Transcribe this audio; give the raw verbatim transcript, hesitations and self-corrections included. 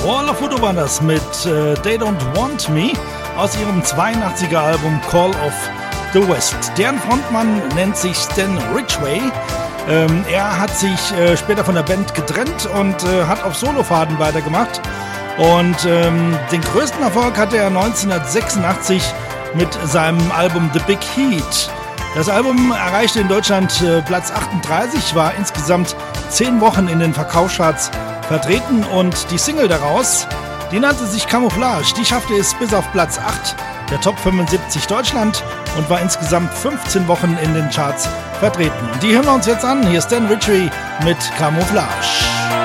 Wall of Voodoo war das mit äh, They Don't Want Me aus ihrem zweiundachtziger Album Call of the West. Deren Frontmann nennt sich Stan Ridgway. Ähm, er hat sich äh, später von der Band getrennt und äh, hat auf Solofaden weitergemacht. Und ähm, den größten Erfolg hatte er neunzehnhundertsechsundachtzig mit seinem Album The Big Heat. Das Album erreichte in Deutschland äh, Platz achtunddreißig, war insgesamt zehn Wochen in den Verkaufscharts vertreten und die Single daraus, die nannte sich Camouflage. Die schaffte es bis auf Platz acht der Top fünfundsiebzig Deutschland und war insgesamt fünfzehn Wochen in den Charts vertreten. Und die hören wir uns jetzt an. Hier ist Stan Ridgway mit Camouflage.